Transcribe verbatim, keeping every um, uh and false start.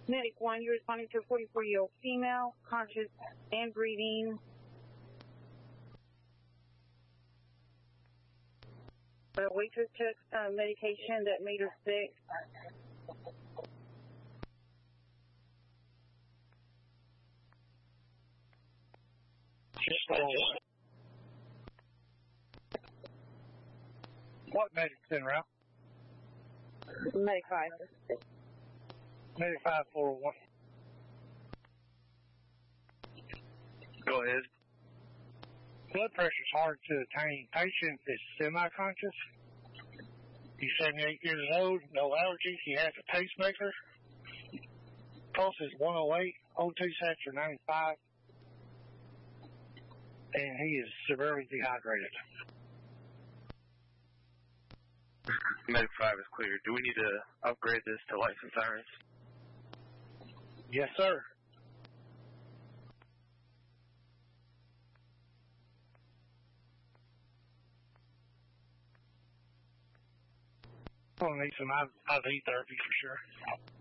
Medic one, you're responding to a forty-four-year-old female, conscious and breathing. The waitress took uh, medication that made her sick. What medic's en route? Medic five. Medic five four one. Go ahead. Blood pressure is hard to attain. Patient is semi-conscious. He's seventy-eight years old, no allergies. He has a pacemaker. Pulse is one oh eight. O two sats are ninety-five. And he is severely dehydrated. Medic five is clear. Do we need to upgrade this to lights and sirens? Yes, sir. We'll need some I V therapy for sure.